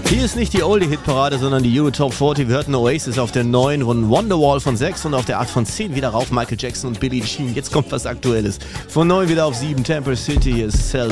Hier ist nicht die Oldie-Hit-Parade, sondern die Euro Top 40. Wir hörten Oasis auf der 9 und Wonderwall von 6 und auf der 8 von 10 wieder rauf. Michael Jackson und Billie Jean. Jetzt kommt was Aktuelles. Von 9 wieder auf 7. Temple City ist Cell